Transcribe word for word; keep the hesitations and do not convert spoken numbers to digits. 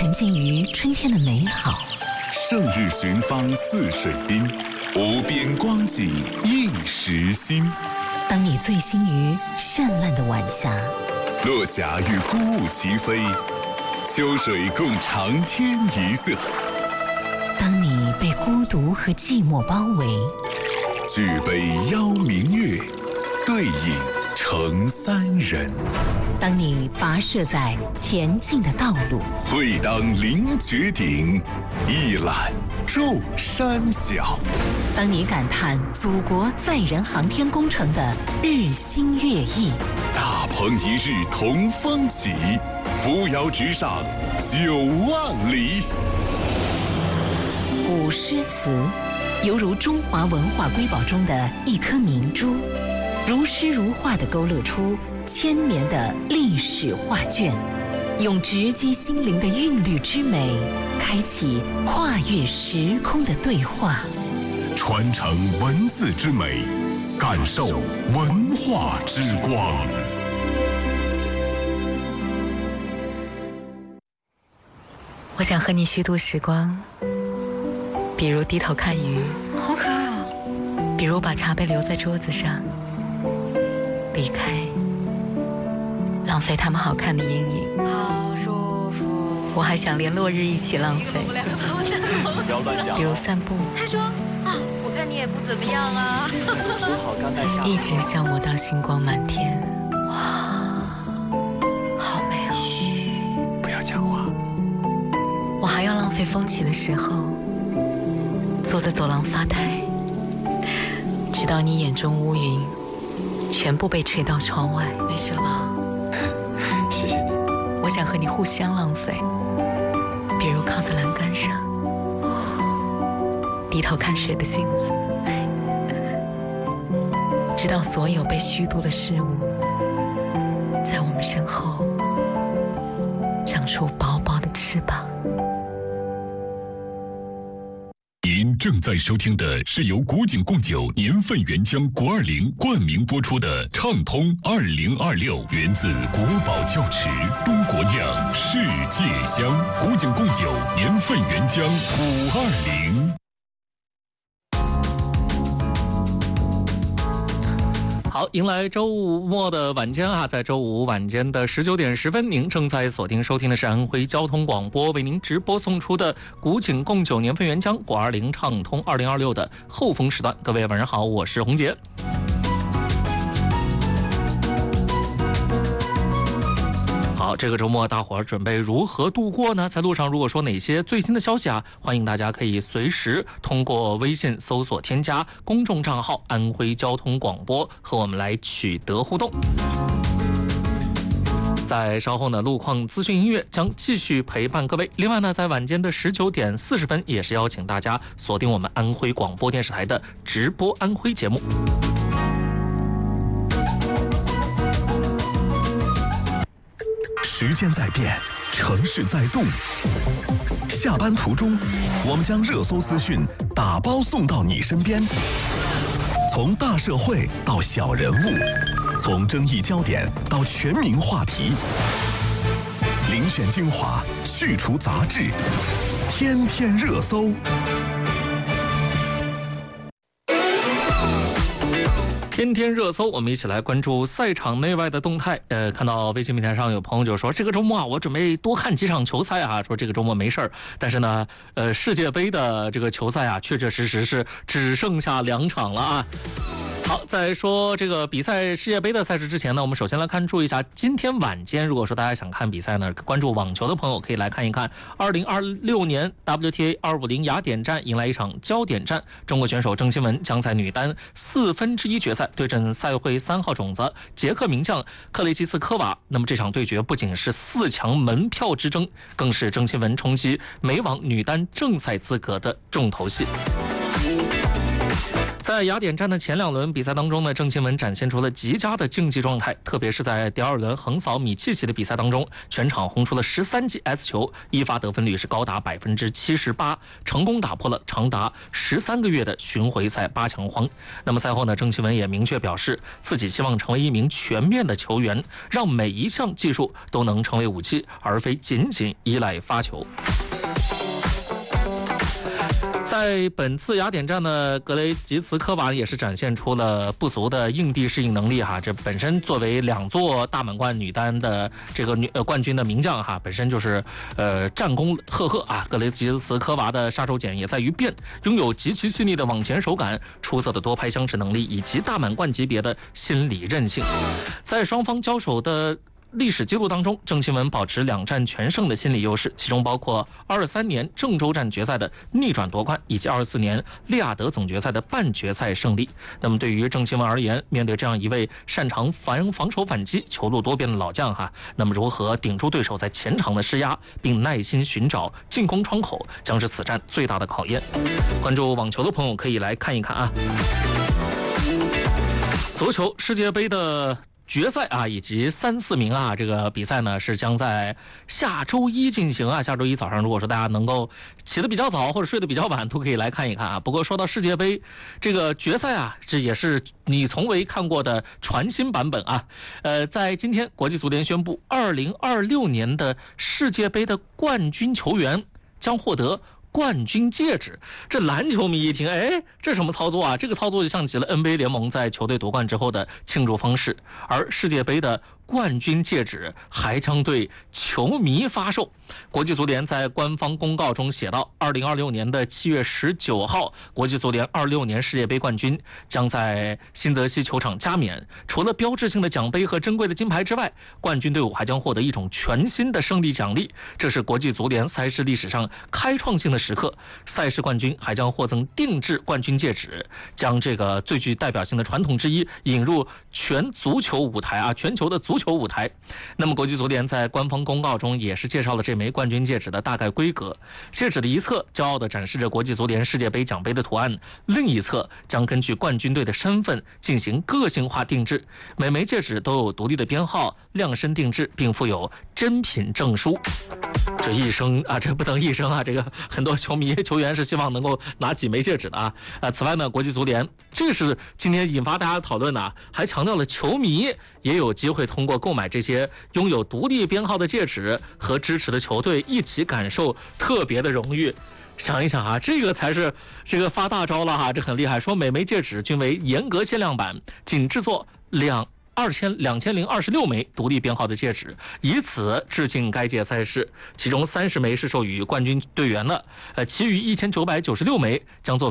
沉浸于春天的美好。 胜日寻芳泗水滨，无边光景一时新。 当你醉心于绚烂的晚霞， 落霞与孤鹜齐飞，秋水共长天一色。 当你被孤独和寂寞包围， 举杯邀明月，对影成三人。 当你跋涉在前进的道路， 会当凌绝顶，一览众山小。 当你感叹祖国载人航天工程的日新月异， 大鹏一日同风起，扶摇直上九万里。 古诗词犹如中华文化瑰宝中的一颗明珠，如诗如画地勾勒出千年的历史画卷，用直击心灵的韵律之美，开启跨越时空的对话， 传承文字之美，感受文化之光。 我想和你虚度时光，比如低头看鱼， 好可爱哦； 比如把茶杯留在桌子上，离开，浪费他们好看的阴影。 好舒服。 我还想连落日一起浪费， 不要乱讲。 比如散步。 他说啊，我看你也不怎么样啊。 正好刚带下。 一直消磨到星光满天。哇，好美哦！ 嘘，不要讲话。 我还要浪费风起的时候，坐在走廊发呆，直到你眼中乌云全部被吹到窗外。没事了吧？ 谢谢你。 我想和你互相浪费，比如靠在栏杆上，低头看水的镜子，直到所有被虚度的事物，在我们身后长出薄薄的翅膀。 您正在收听的是由古井贡酒年份原浆国二零冠名播出的畅通二零二六，源自国宝窖池，中国酿，世界香。古井贡酒年份原浆五二零。 好，迎来周五末的晚间啊，在周五晚间的十九点十分，您正在锁定收听的是安徽交通广播为您直播送出的古井贡酒年份原浆国二零畅通二零二六的后风时段。各位晚上好，我是洪杰。好，这个周末大伙儿准备如何度过呢？在路上如果说哪些最新的消息啊，欢迎大家可以随时通过微信搜索添加公众账号安徽交通广播和我们来取得互动。在稍后呢，路况资讯音乐将继续陪伴各位。另外呢，在晚间的十九点四十分，也是邀请大家锁定我们安徽广播电视台的直播安徽节目。 时间在变，城市在动。下班途中，我们将热搜资讯打包送到你身边。从大社会到小人物，从争议焦点到全民话题，遴选精华，去除杂质，天天热搜。 天天热搜，我们一起来关注赛场内外的动态。呃，看到微信平台上有朋友就说，这个周末啊，我准备多看几场球赛啊。说这个周末没事儿，但是呢，呃，世界杯的这个球赛啊，确确实实是只剩下两场了啊。好，在说这个比赛世界杯的赛事之前呢，我们首先来关注一下今天晚间，如果说大家想看比赛呢，关注网球的朋友可以来看一看二零二六年 W T A 二五零雅典站迎来一场焦点战，中国选手郑钦文将在女单四分之一决赛对阵赛会三号种子捷克名将克雷奇斯科娃。那么这场对决不仅是四强门票之争，更是郑钦文冲击美网女单正赛资格的重头戏。 在雅典站的前两轮比赛当中呢，郑钦文展现出了极佳的竞技状态，特别是在第二轮横扫米契奇的比赛当中，全场轰出了十三记 S 球，一发得分率是高达百分之七十八，成功打破了长达十三个月的巡回赛八强荒。那么赛后呢，郑钦文也明确表示，自己希望成为一名全面的球员，让每一项技术都能成为武器，而非仅仅依赖发球。在本次雅典站呢，格雷吉茨科娃也是展现出了不俗的硬地适应能力哈。这本身作为两座大满贯女单的这个女呃冠军的名将哈，本身就是呃战功赫赫啊。格雷吉茨科娃的杀手锏也在于变，拥有极其细腻的网前手感、出色的多拍相持能力以及大满贯级别的心理韧性。在双方交手的历史记录当中，郑钦文保持两战全胜的心理优势，其中包括二三年郑州站决赛的逆转夺冠，以及二四年利雅得总决赛的半决赛胜利。那么对于郑钦文而言，面对这样一位擅长防防守反击、球路多变的老将哈，那么如何顶住对手在前场的施压，并耐心寻找进攻窗口，将是此战最大的考验。关注网球的朋友可以来看一看啊。足球世界杯的决赛啊，以及三四名啊，这个比赛呢是将在下周一进行啊。下周一早上，如果说大家能够起得比较早或者睡得比较晚，都可以来看一看啊。不过说到世界杯这个决赛啊，这也是你从未看过的全新版本啊。呃，在今天，国际足联宣布，二零二六年的世界杯的冠军球员将获得冠军戒指。这篮球迷一听，哎，这什么操作啊？这个操作就像极了 N B A 联盟在球队夺冠之后的庆祝方式，而世界杯的冠军戒指还将对球迷发售。国际足联在官方公告中写道，二零二六年的七月十九号，国际足联二六年世界杯冠军将在新泽西球场加冕。除了标志性的奖杯和珍贵的金牌之外，冠军队伍还将获得一种全新的胜利奖励，这是国际足联赛事历史上开创性的时刻。赛事冠军还将获赠定制冠军戒指，将这个最具代表性的传统之一引入全足球舞台啊，全球的足球舞台。那么国际足联在官方公告中也是介绍了这枚冠军戒指的大概规格。戒指的一侧骄傲地展示着国际足联世界杯奖杯的图案，另一侧将根据冠军队的身份进行个性化定制。每枚戒指都有独立的编号，量身定制，并附有真品证书。这一生啊，这不等一生啊！这个很多球迷球员是希望能够拿几枚戒指的啊。呃，此外呢，国际足联这是今天引发大家讨论的、啊，还强调了球迷也有机会通过购买这些拥有独立编号的戒指和支持的球队一起感受特别的荣誉。想一想啊，这个才是这个发大招了哈，这很厉害。说每枚戒指均为严格限量版，仅制作两。二千两千零二十六枚独立编号的戒指，以此致敬该届赛事。其中三十枚是授予冠军队员的，呃，其余一千九百九十六枚将作